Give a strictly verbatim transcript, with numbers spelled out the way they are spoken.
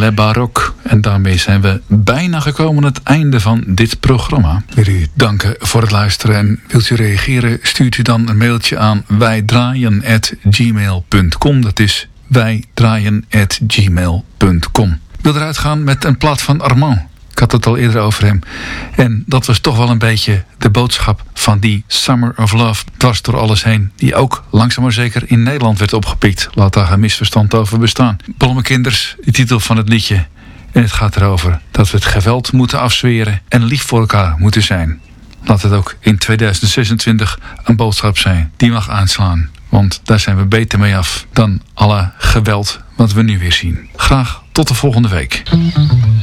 Le Baroque. En daarmee zijn we bijna gekomen aan het einde van dit programma. Ik wil u danken voor het luisteren. En wilt u reageren, stuurt u dan een mailtje aan wijdraaien at gmail punt com. Dat is wijdraaien at gmail punt com. Ik wil eruit gaan met een plaat van Armand. Ik had het al eerder over hem. En dat was toch wel een beetje de boodschap van die Summer of Love, dwars door alles heen, die ook langzaam maar zeker in Nederland werd opgepikt. Laat daar geen misverstand over bestaan. Blommekinders, de titel van het liedje. En het gaat erover dat we het geweld moeten afzweren en lief voor elkaar moeten zijn. Laat het ook in tweeduizend zesentwintig een boodschap zijn die mag aanslaan. Want daar zijn we beter mee af dan alle geweld wat we nu weer zien. Graag tot de volgende week.